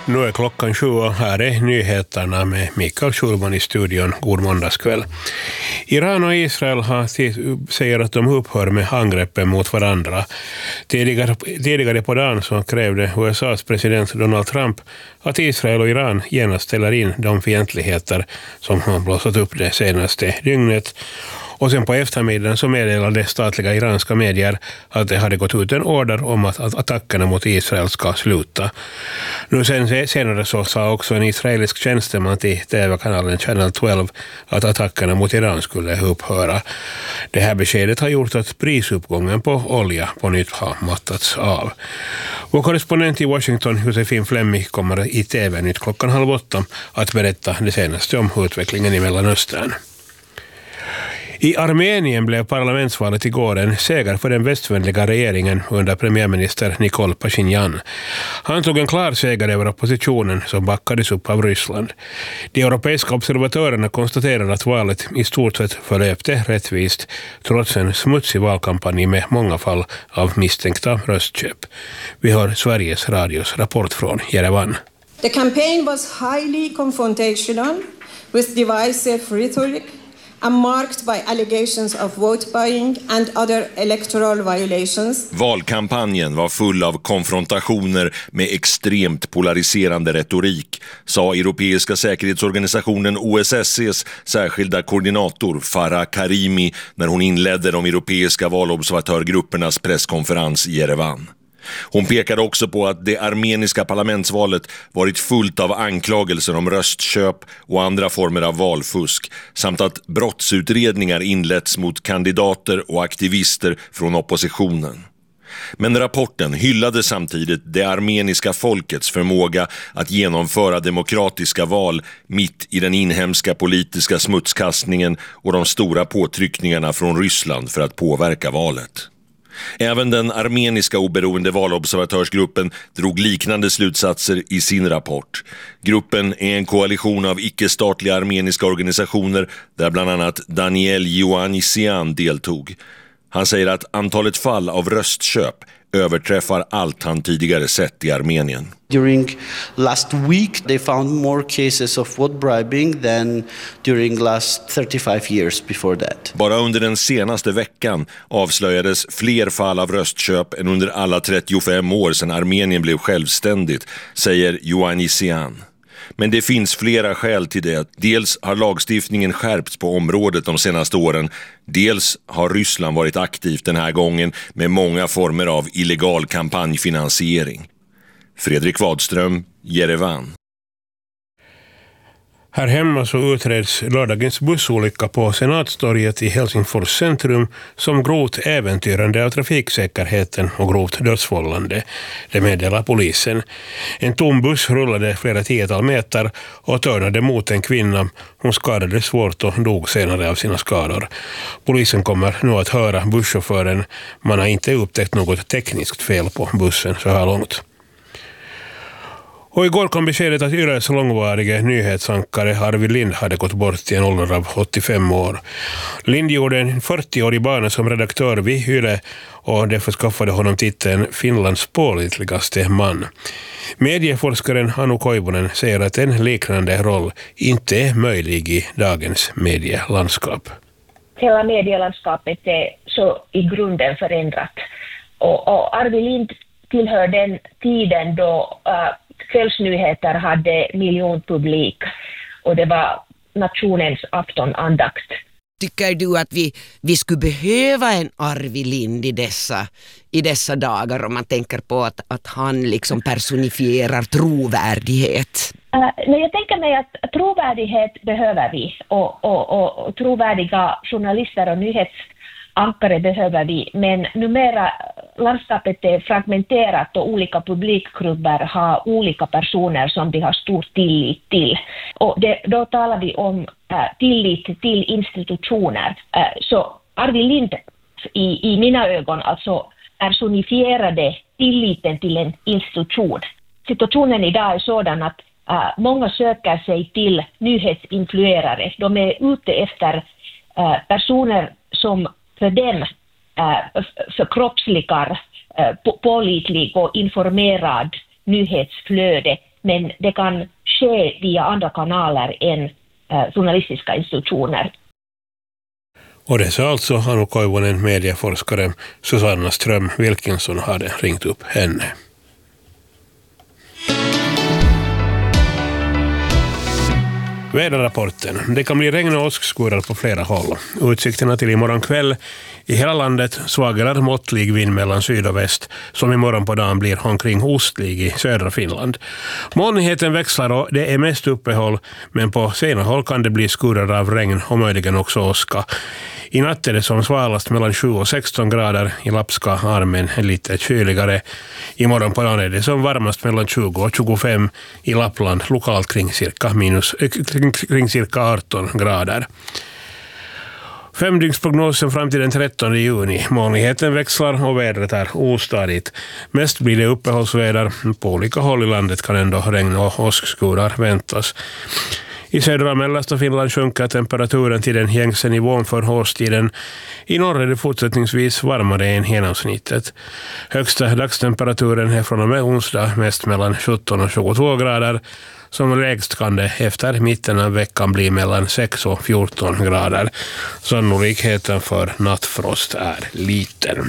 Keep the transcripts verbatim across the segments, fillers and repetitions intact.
Nu är klockan sju och här är nyheterna med Mikael Schulman i studion. God måndagskväll. Iran och Israel har säger att de upphör med angreppen mot varandra. Tidigare, tidigare på dagen så krävde U S A:s president Donald Trump att Israel och Iran genast ställer in de fientligheter som har blossat upp det senaste dygnet. Och sen på eftermiddagen så meddelade statliga iranska medier att det hade gått ut en order om att attackerna mot Israel ska sluta. Nu sen, senare så sa också en israelisk tjänsteman till tv-kanalen Channel tolv att attackerna mot Iran skulle upphöra. Det här beskedet har gjort att prisuppgången på olja på nytt har mattats av. Vår korrespondent i Washington, Josefin Flemmi, kommer i tv-nytt klockan halv åtta att berätta det senaste om utvecklingen i Mellanöstern. I Armenien blev parlamentsvalet igår en seger för den västvänliga regeringen under premiärminister Nikol Pashinyan. Han tog en klar seger över oppositionen som backades upp av Ryssland. De europeiska observatörerna konstaterar att valet i stort sett förlöpte rättvist trots en smutsig valkampanj med många fall av misstänkta röstköp. Vi har Sveriges Radios rapport från Jerevan. The campaign was highly confrontational with divisive rhetoric and marked by allegations of vote buying and other electoral violations. Valkampanjen var full av konfrontationer med extremt polariserande retorik, sa Europeiska säkerhetsorganisationen O S S E:s särskilda koordinator Farah Karimi när hon inledde de europeiska valobservatörgruppernas presskonferens i Jerevan. Hon pekade också på att det armeniska parlamentsvalet varit fullt av anklagelser om röstköp och andra former av valfusk samt att brottsutredningar inletts mot kandidater och aktivister från oppositionen. Men rapporten hyllade samtidigt det armeniska folkets förmåga att genomföra demokratiska val mitt i den inhemska politiska smutskastningen och de stora påtryckningarna från Ryssland för att påverka valet. Även den armeniska oberoende valobservatörsgruppen drog liknande slutsatser i sin rapport. Gruppen är en koalition av icke-statliga armeniska organisationer där bland annat Daniel Ioannisian deltog. Han säger att antalet fall av röstköp överträffar allt han tidigare sett i Armenien. During last week they found more cases of vote bribing than during last thirty-five years before that. Bara under den senaste veckan avslöjades fler fall av röstköp än under alla trettiofem år sedan Armenien blev självständigt, säger Ioannisian. Men det finns flera skäl till det. Dels har lagstiftningen skärpts på området de senaste åren. Dels har Ryssland varit aktivt den här gången med många former av illegal kampanjfinansiering. Fredrik Wadström, Jerevan. Här hemma så utreds lördagens bussolycka på Senatstorget i Helsingfors centrum som grovt äventyrande av trafiksäkerheten och grovt dödsvållande. Det meddelar polisen. En tom buss rullade flera tiotal meter och törnade mot en kvinna. Hon skadades svårt och dog senare av sina skador. Polisen kommer nu att höra busschauffören. Man har inte upptäckt något tekniskt fel på bussen så här långt. Och igår kom beskedet att Yles långvariga nyhetsankare Arvid Lind hade gått bort i en ålder av åttiofem år. Lind gjorde en fyrtioårig bana som redaktör vid Yle och det förskaffade honom titeln Finlands pålitligaste man. Medieforskaren Anu Koivunen säger att en liknande roll inte är möjlig i dagens medielandskap. Hela medielandskapet är så i grunden förändrat. Och, och Arvid Lind tillhör den tiden då uh, kvällsnyheter hade miljonpublik och det var nationens aftonandakt. Tycker du att vi, vi skulle behöva en Arvid Lind i dessa, i dessa dagar om man tänker på att, att han liksom personifierar trovärdighet? Uh, nej, jag tänker mig att trovärdighet behöver vi och, och, och, och trovärdiga journalister och nyhetsankare behöver vi, men numera landskapet är fragmenterat och olika publikgrupper har olika personer som de har stor tillit till. Och det, då talar vi om äh, tillit till institutioner. Äh, så Arvid Lind i, i mina ögon alltså personifierade tilliten till en institution. Situationen idag är sådan att äh, många söker sig till nyhetsinfluerare. De är ute efter äh, personer som för dem äh, förkroppsligar äh, pålitlig och informerad nyhetsflöde. men det kan ske via andra kanaler än eh, journalistiska institutioner. Och det sa alltså Anu Koivunen, medieforskare. Susanna Ström Wilkinson hade ringt upp henne. Väderrapporten. Det kan bli regn och åskskurar på flera håll. Utsikterna till imorgon kväll i hela landet svag eller måttlig vind mellan syd och väst, som imorgon på dagen blir omkring ostlig i södra Finland. Molnigheten växlar och det är mest uppehåll, men på sena håll kan det bli skurar av regn och möjligen också åska. I natt är det som svalast mellan sju och sexton grader, i Lapska armen lite kyligare. Imorgon på dagen är det som varmast mellan tjugo och tjugofem, i Lappland lokalt kring cirka, minus, kring, kring cirka arton grader. Femdygnsprognosen fram till den trettonde juni. Molnigheten växlar och vädret är ostadigt. Mest blir det uppehållsväder. På olika håll i landet kan ändå regn och åskskurar väntas. I södra och mellersta Finland sjunker temperaturen till den gängse nivån för årstiden. I norr är det fortsättningsvis varmare än genomsnittet. Högsta dagstemperaturen är från och med onsdag mest mellan sjutton och tjugotvå grader. Som lägst kan det efter mitten av veckan bli mellan sex och fjorton grader. Sannolikheten för nattfrost är liten.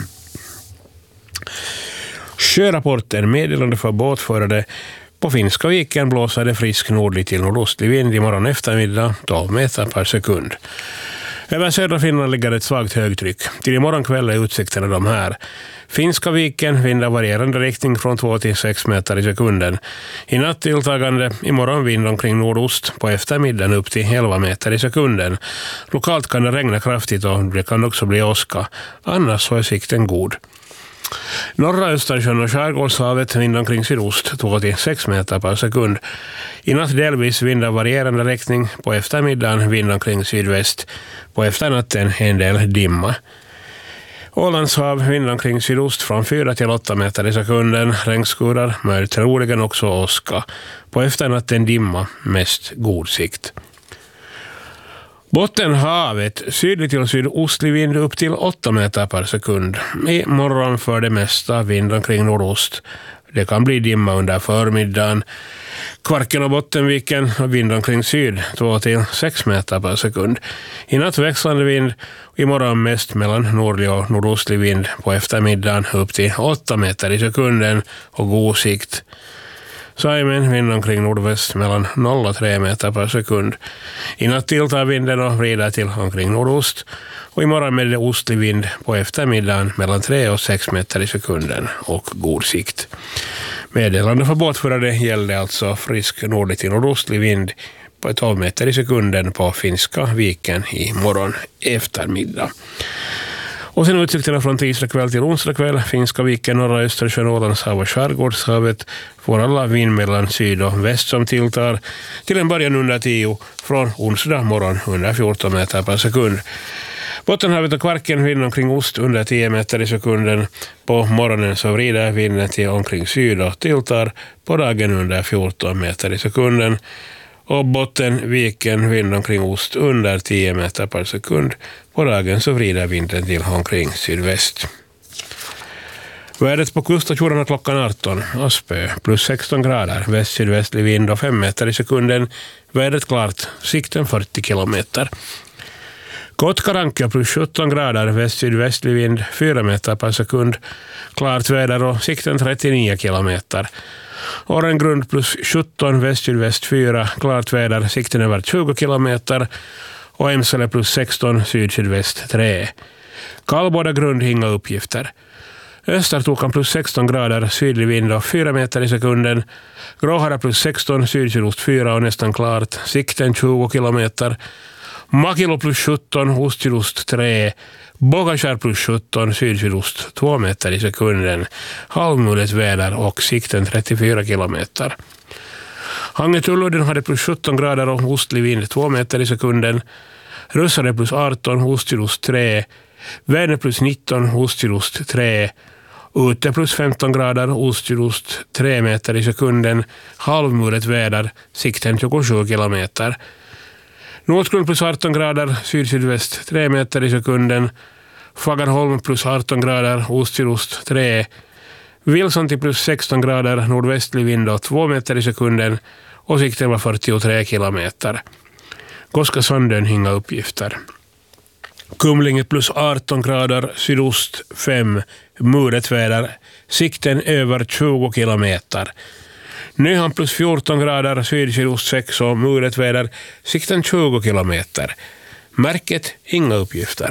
Sjörapporten, meddelande för båtförare. På Finska viken blåser det frisk nordlig till nordostlig vind imorgon eftermiddag, tolv meter per sekund. Över södra Finland ligger ett svagt högtryck. Till imorgon kväll är utsikterna de här. Finska viken vindar varierande riktning från två till sex meter i sekunden. I natt tilltagande, imorgon vind omkring nordost, på eftermiddagen upp till elva meter i sekunden. Lokalt kan det regna kraftigt och det kan också bli åska. Annars så är sikten god. Norra Östersjön och Skärgårdshavet vind omkring sydost, två till sex meter per sekund. I natt delvis vind av varierande riktning, på eftermiddagen vind omkring sydväst, på efternatten en del dimma. Ålandshav vind omkring sydost från fyra till åtta meter i sekunden, regnskurar, möjligt troligen också åska. På efternatten dimma, mest god sikt. Bottenhavet, sydlig till sydostlig vind upp till åtta meter per sekund. I morgon för det mesta vind omkring nordost. Det kan bli dimma under förmiddagen. Kvarken och Bottenviken vind omkring syd, två till sex meter per sekund. I natt växlande vind, imorgon mest mellan nordlig och nordostlig vind, på eftermiddagen upp till åtta meter i sekunden och god sikt. Saimen vind omkring nordväst mellan noll och tre meter per sekund. I natt tilltar vinden och vrider till omkring nordost. Och imorgon med det ostlig vind på eftermiddagen mellan tre och sex meter i sekunden och god sikt. Meddelande för båtförare gällde alltså frisk nordlig till nordostlig vind på tolv meter i sekunden på Finska viken i morgon eftermiddag. Och sen utsikterna från tisdag kväll till onsdag kväll. Finska viken, norra Östersjön, Ålandshav och Skärgårdshavet får alla vind mellan syd och väst som tilltar till en början under tio, från onsdag morgon under fjorton meter per sekund. Bottenhavet och Kvarken vind omkring ost under tio meter i sekunden. På morgonen så vrider vinden till omkring syd och tilltar på dagen under fjorton meter i sekunden. Och Bottenviken vind omkring ost under tio meter per sekund. På dagen så vrider vinden till omkring sydväst. Vädret på kuststationerna klockan arton. Aspö plus sexton grader. Väst-sydvästlig vind och fem meter i sekunden. Vädret klart. Sikten fyrtio kilometer. Kotkarankio plus sjutton grader. Väst-sydvästlig vind fyra meter per sekund. Klart väder och sikten trettionio kilometer. Årengrund plus sjutton, väst-sydväst fyra, klart väder, sikten över tjugo kilometer. Och Emsele plus sexton, syd-sydväst tre. Kallbåda grund, inga uppgifter. Östertokan plus sexton grader, sydlig vind och fyra meter i sekunden. Gråhara plus sexton, syd-sydost fyra och nästan klart, sikten tjugo kilometer. Makilo plus sjutton, ost-sydost tre. Bågakärr plus sjutton, syd-sydost två meter i sekunden. Halvmulet väder och sikten trettiofyra kilometer. Hangetuludden hade plus sjutton grader och ostlig vind två meter i sekunden. Russare plus arton, ost-sydost tre. Vänner plus nitton, ost-sydost tre. Ute plus femton grader, ost-sydost tre meter i sekunden. Halvmulet väder, sikten tjugosju kilometer. Nordgrund plus arton grader, syd-sydväst tre meter i sekunden. Fagerholm plus arton grader, ost-sydost tre. Wilson till plus sexton grader, nordvästlig vind och två meter i sekunden och sikten var fyrtiotre kilometer. Koskasandön inga uppgifter. Kumlinge plus arton grader, sydost fem, muret väder, sikten över tjugo kilometer. Nyhamn plus fjorton grader, syd-sydost sex och muret väder, sikten tjugo kilometer. Märket inga uppgifter.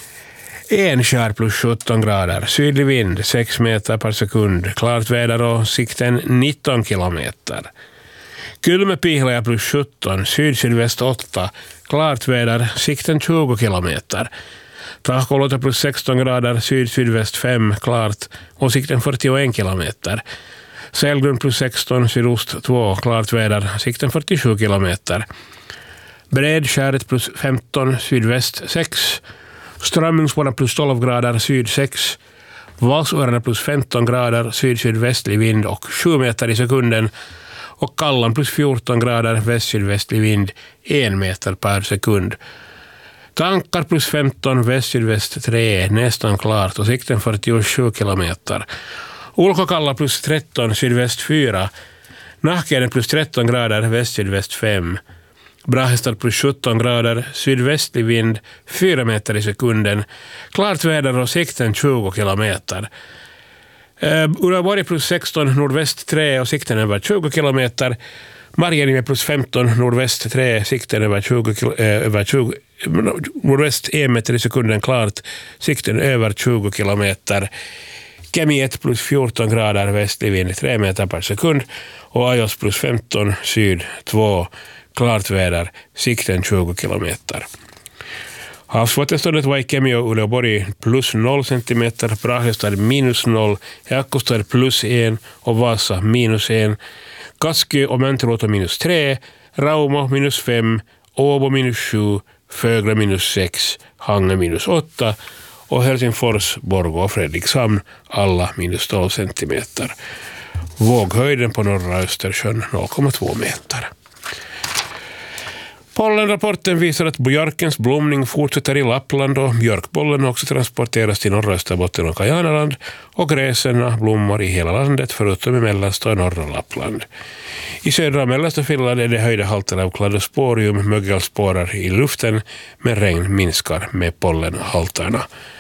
Enskär plus sjutton grader, sydlig vind sex meter per sekund, klart väder och sikten nitton kilometer. Kylmepihla plus sjutton, syd-sydväst åtta, klart väder, sikten tjugo kilometer. Tahkolota plus sexton grader, syd-sydväst fem, klart och sikten fyrtioen kilometer. Sälgrund plus sexton, sydost två, klart väder, sikten fyrtiosju kilometer. Bredskäret plus femton, sydväst sex. Strömmingsborna plus tolv grader, syd sex. Valsöarna plus femton grader, syd-sydvästlig vind och sju meter i sekunden. Och Kallan plus fjorton grader, väst-sydvästlig vind, en meter per sekund. Tankar plus femton, väst-sydväst tre, nästan klart och sikten fyrtiosju kilometer. Ulkokalla plus tretton, sydväst fyra. Nahkenen plus tretton grader, väst-sydväst fem. Brahestad plus sjutton grader, sydvästlig vind, fyra meter i sekunden. Klart väder och sikten tjugo kilometer. Uh, Uleåborg plus sexton, nordväst tre och sikten över tjugo kilometer. Marjaniemi plus femton, nordväst tre, sikten över tjugo, uh, över tjugo, nordväst en meter i sekunden klart, sikten över tjugo kilometer. Kemi ett plus fjorton grader, västlig vind, tre meter per sekund. Och Ajos plus femton, syd två, klart väder, sikten tjugo kilometer. Havsvattenståndet var i Kemi och Uleåborg plus noll centimeter, Brahestad minus noll, Jakkostad plus en och Vasa minus en, Kaskö och Mäntyluoto minus tre, Raumo minus fem, Åbo minus sju, Fögle minus sex, Hange minus åtta och Helsingfors, Borgå och Fredrikshamn alla minus tolv centimeter. Våghöjden på norra Östersjön noll komma två meter. Pollenrapporten visar att björkens blomning fortsätter i Lappland och björkbollen också transporteras till norra Österbotten och Kajanaland och gräserna blommar i hela landet förutom i mellersta och norra Lappland. I södra och mellersta Finland är det höjda halter av kladosporium, mögelspårar i luften, men regn minskar med pollenhalterna.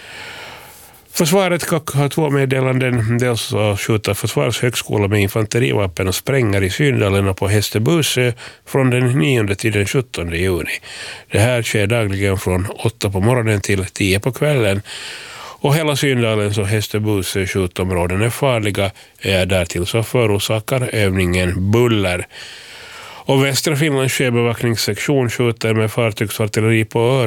Försvaret har två meddelanden. Dels så skjuter Försvarshögskolan med infanterivapen och sprängar i Syndalen och på Hästöbusö från den nionde till den sjuttonde juni. Det här sker dagligen från åtta på morgonen till tio på kvällen. Och hela Syndalens och Hästöbusö skjutområden är farliga. Är därtill så förorsakar övningen buller. Och Västra Finlands sjöbevakningssektion skjuter med fartygsartilleri på Ör